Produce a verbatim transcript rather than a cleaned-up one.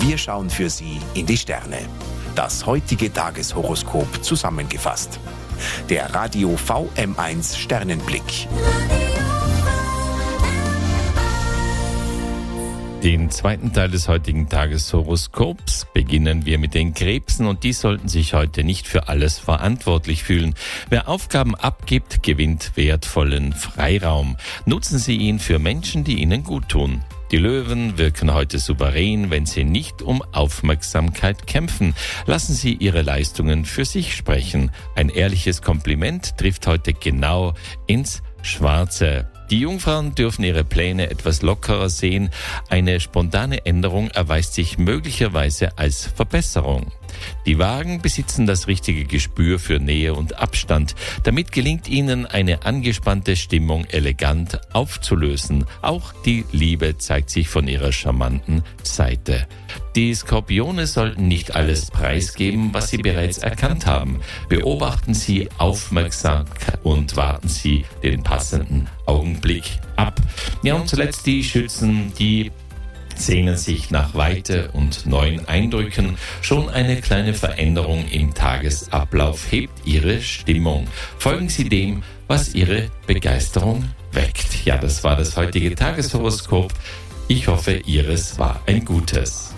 Wir schauen für Sie in die Sterne. Das heutige Tageshoroskop zusammengefasst. Der Radio V M eins Sternenblick. Den zweiten Teil des heutigen Tageshoroskops beginnen wir mit den Krebsen und die sollten sich heute nicht für alles verantwortlich fühlen. Wer Aufgaben abgibt, gewinnt wertvollen Freiraum. Nutzen Sie ihn für Menschen, die Ihnen gut tun. Die Löwen wirken heute souverän, wenn sie nicht um Aufmerksamkeit kämpfen. Lassen Sie Ihre Leistungen für sich sprechen. Ein ehrliches Kompliment trifft heute genau ins Schwarze. Die Jungfrauen dürfen ihre Pläne etwas lockerer sehen. Eine spontane Änderung erweist sich möglicherweise als Verbesserung. Die Wagen besitzen das richtige Gespür für Nähe und Abstand. Damit gelingt ihnen, eine angespannte Stimmung elegant aufzulösen. Auch die Liebe zeigt sich von ihrer charmanten Seite. Die Skorpione sollten nicht alles preisgeben, was sie bereits erkannt haben. Beobachten Sie aufmerksam und warten Sie den passenden Augenblick ab. Ja, und zuletzt die Schützen, die sehnen sich nach Weite und neuen Eindrücken. Schon eine kleine Veränderung im Tagesablauf hebt Ihre Stimmung. Folgen Sie dem, was Ihre Begeisterung weckt. Ja, das war das heutige Tageshoroskop. Ich hoffe, Ihres war ein gutes.